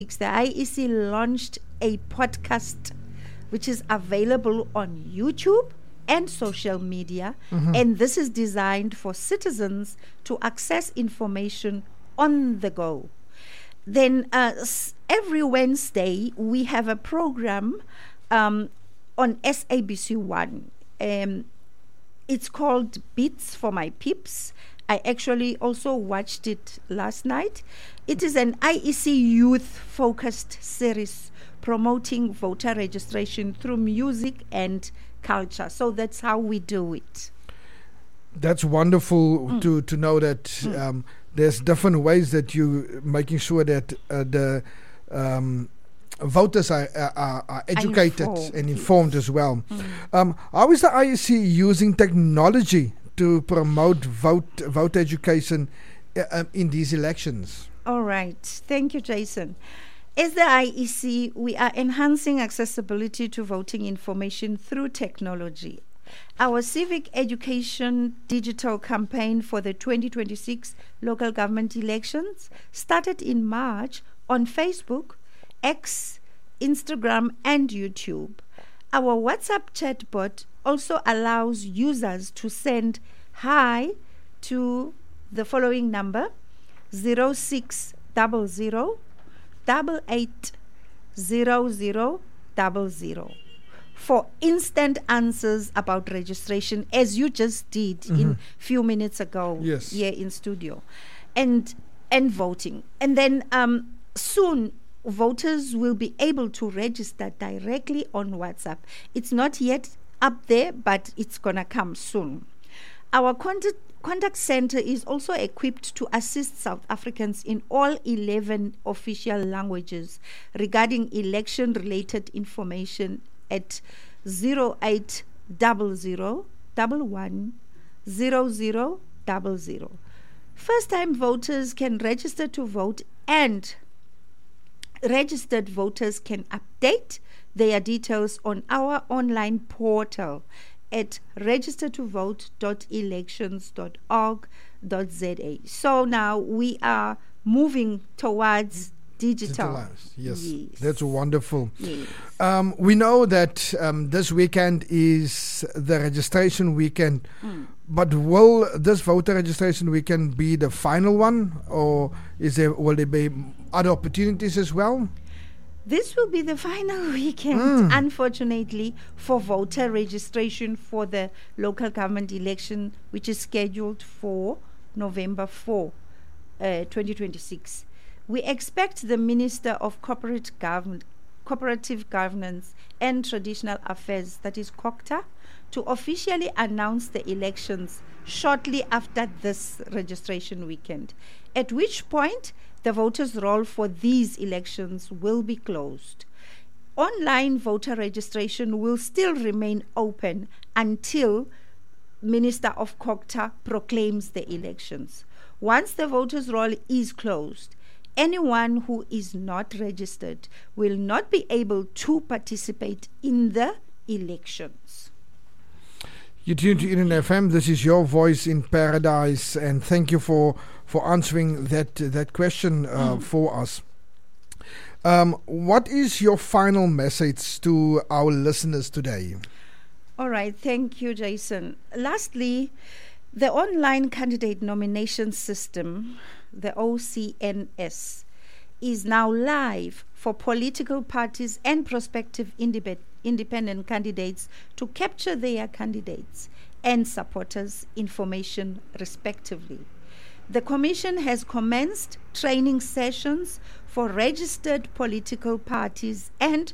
the IEC launched a podcast which is available on YouTube and social media, and this is designed for citizens to access information on the go. Then every Wednesday we have a program on SABC One. It's called Beats for My Peeps. I actually also watched it last night. It is an IEC youth-focused series promoting voter registration through music and culture. So that's how we do it. That's wonderful to know that there's different ways that you making sure that the voters are educated and informed as well. How is the IEC using technology to promote voter education in these elections? All right. Thank you, Jason. As the IEC, we are enhancing accessibility to voting information through technology. Our civic education digital campaign for the 2026 local government elections started in March on Facebook, X, Instagram, and YouTube. Our WhatsApp chatbot also allows users to send hi to the following number: 0600 880000 for instant answers about registration, as you just did in few minutes ago here in studio, and voting. And then soon voters will be able to register directly on WhatsApp. It's not yet up there, but it's gonna come soon. Our contact center is also equipped to assist South Africans in all 11 official languages regarding election-related information at 0800 11 0000. First-time voters can register to vote, and registered voters can update their details on our online portal at registertovote.elections.org.za. So now we are moving towards digital. Yes, that's wonderful. Yes. We know that this weekend is the registration weekend, but will this voter registration weekend be the final one, or will there be other opportunities as well? This will be the final weekend, unfortunately, for voter registration for the local government election, which is scheduled for November 4, 2026. We expect the Minister of Cooperative Governance and Traditional Affairs, that is COGTA, to officially announce the elections shortly after this registration weekend, at which point the voters' roll for these elections will be closed. Online voter registration will still remain open until Minister of COGTA proclaims the elections. Once the voters' roll is closed, anyone who is not registered will not be able to participate in the elections. You tune to Eden FM. This is your voice in paradise, and thank you for answering that question for us. What is your final message to our listeners today? All right, thank you, Jason. Lastly, the online candidate nomination system, the OCNS, is now live for political parties and prospective independent candidates to capture their candidates and supporters' information respectively. The Commission has commenced training sessions for registered political parties and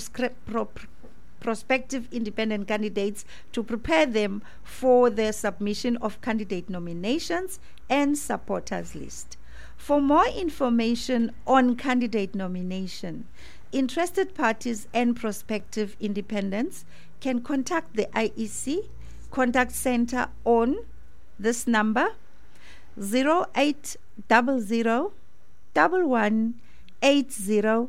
prospective independent candidates to prepare them for the submission of candidate nominations and supporters list. For more information on candidate nomination, interested parties and prospective independents can contact the IEC Contact Center on this number: 0800 11 8000,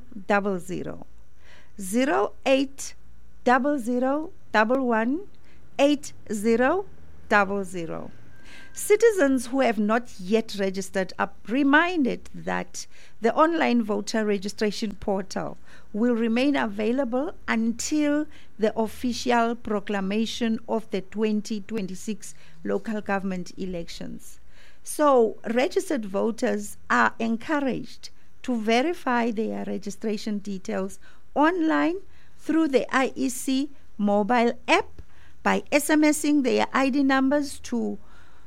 0800 11 8000. Citizens who have not yet registered are reminded that the online voter registration portal will remain available until the official proclamation of the 2026 local government elections. So, registered voters are encouraged to verify their registration details online through the IEC mobile app by SMSing their ID numbers to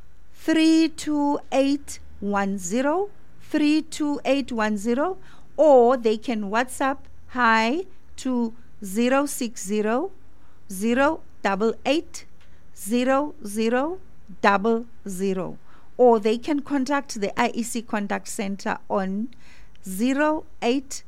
32810, or they can WhatsApp hi to 060 088 0000, or they can contact the IEC Contact Center on 0800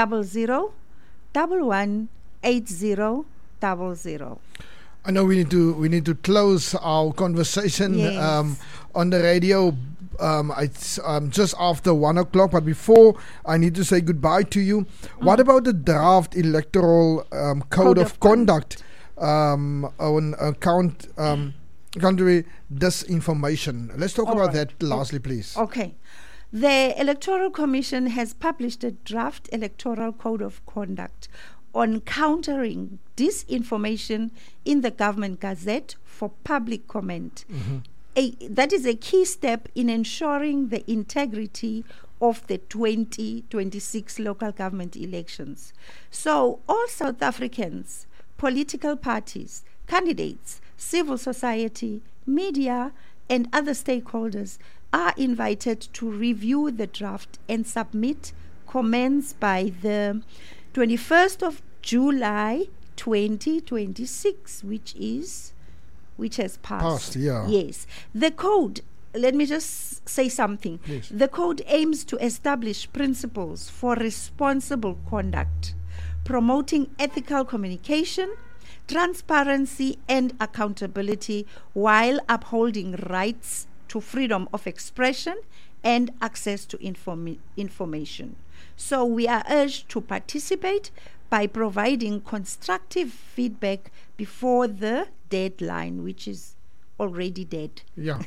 118000. I know we need to close our conversation Yes. on the radio. It's just after 1 o'clock, but before I need to say goodbye to you. What about the draft electoral code of conduct on country disinformation? Let's talk about that lastly, please. Okay. The Electoral Commission has published a draft electoral code of conduct on countering disinformation in the Government Gazette for public comment. That is a key step in ensuring the integrity of the 2026 local government elections. So all South Africans, political parties, candidates, civil society, media, and other stakeholders are invited to review the draft and submit comments by the 21st of July 2026, which has passed. Yeah. Yes. The code, let me just say something. Please. The code aims to establish principles for responsible conduct, promoting ethical communication, transparency, and accountability, while upholding rights to freedom of expression and access to information. So we are urged to participate by providing constructive feedback before the deadline, which is already dead. Yeah.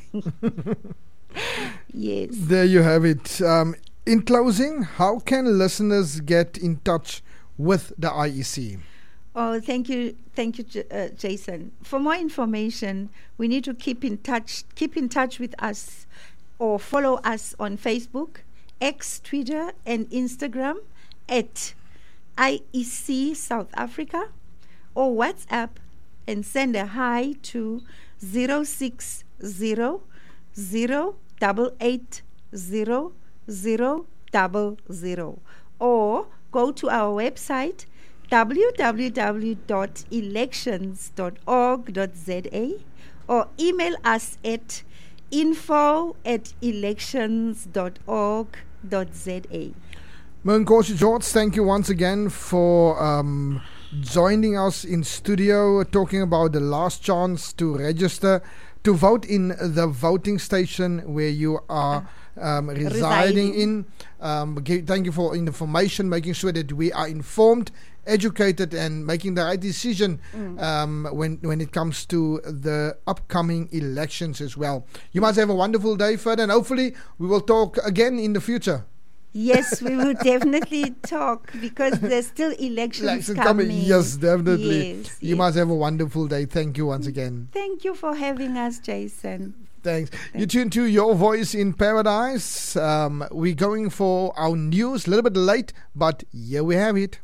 Yes. There you have it. In closing, how can listeners get in touch with the IEC? Oh, thank you, Jason. For more information, we need to keep in touch with us, or follow us on Facebook, X, Twitter, and Instagram at IEC South Africa, or WhatsApp and send a hi to 060 088 0000, or go to our website www.elections.org.za, or email us at info@elections.org.za. Nkosi George, thank you once again for joining us in studio, talking about the last chance to register to vote in the voting station where you are residing in. Thank you for information, making sure that we are informed, educated, and making the right decision when it comes to the upcoming elections as well. You must have a wonderful day further, and hopefully we will talk again in the future. Yes, we will definitely talk, because there's still elections coming. Yes, definitely. Yes, you must have a wonderful day. Thank you once again. Thank you for having us, Jason. Thanks. You tune to Your Voice in Paradise. We're going for our news, a little bit late, but here we have it.